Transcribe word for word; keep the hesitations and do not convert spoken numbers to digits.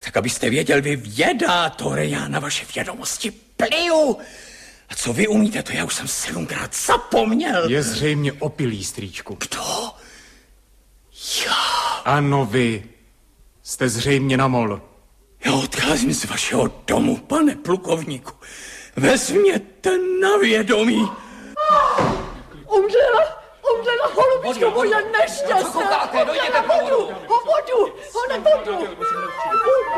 Tak abyste věděl, vy vědátore, já na vaše vědomosti pliju. A co vy umíte, to já už jsem sedmkrát zapomněl. Je zřejmě opilý, strýčku. Kdo? Já. Ano, vy. Jste zřejmě na mol. Já odcházím z vašeho domu, pane plukovníku. Vezměte na vědomí. Umřela, umřela, holubičko moje nešťastná. Co koukáte, dojděte vodu, ho vodu, ho nevodu.